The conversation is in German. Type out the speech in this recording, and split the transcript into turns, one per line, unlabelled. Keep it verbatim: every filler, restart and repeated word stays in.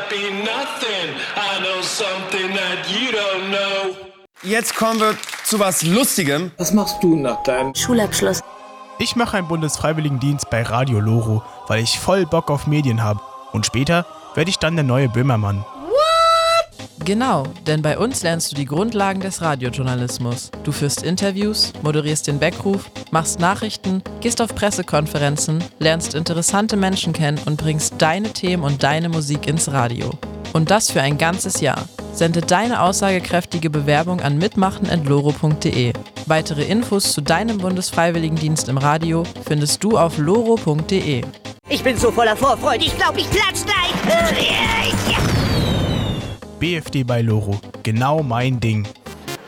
be nothing. I know something that you don't know.
Jetzt kommen wir zu was Lustigem.
Was machst du nach deinem
Schulabschluss?
Ich mache einen Bundesfreiwilligendienst bei Radio Loro, weil ich voll Bock auf Medien habe. Und später werde ich dann der neue Böhmermann.
Genau, denn bei uns lernst du die Grundlagen des Radiojournalismus. Du führst Interviews, moderierst den Weckruf, machst Nachrichten, gehst auf Pressekonferenzen, lernst interessante Menschen kennen und bringst deine Themen und deine Musik ins Radio. Und das für ein ganzes Jahr. Sende deine aussagekräftige Bewerbung an mitmachen at loro punkt de. Weitere Infos zu deinem Bundesfreiwilligendienst im Radio findest du auf loro punkt de.
Ich bin so voller Vorfreude, ich glaube, ich klatsch gleich.
B F D bei Loro, genau mein Ding.